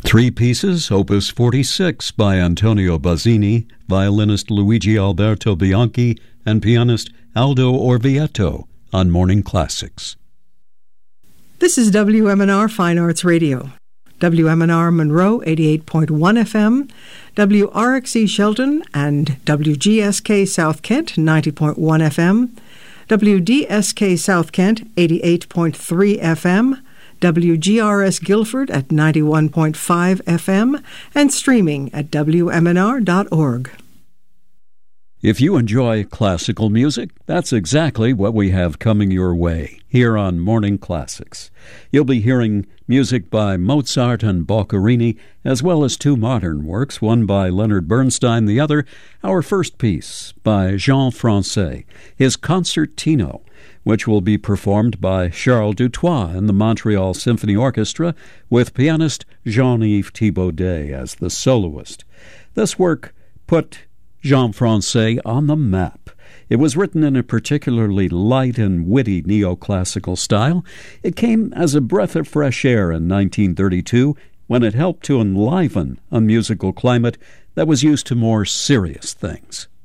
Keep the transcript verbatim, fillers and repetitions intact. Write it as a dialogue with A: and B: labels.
A: Three pieces, Opus forty-six by Antonio Bazzini, violinist Luigi Alberto Bianchi, and pianist Aldo Orvieto on Morning Classics.
B: This is W M N R Fine Arts Radio. W M N R Monroe, eighty-eight point one F M, W R X E Shelton, and W G S K South Kent, ninety point one F M, W D S K South Kent, eighty-eight point three F M, W G R S Guilford at ninety-one point five F M, and streaming at W M N R dot org.
A: If you enjoy classical music, that's exactly what we have coming your way here on Morning Classics. You'll be hearing music by Mozart and Boccherini, as well as two modern works, one by Leonard Bernstein, the other, our first piece, by Jean Francais, his Concertino, which will be performed by Charles Dutoit and the Montreal Symphony Orchestra, with pianist Jean-Yves Thibaudet as the soloist. This work put Jean Francais on the map. It was written in a particularly light and witty neoclassical style. It came as a breath of fresh air in nineteen thirty-two when it helped to enliven a musical climate that was used to more serious things.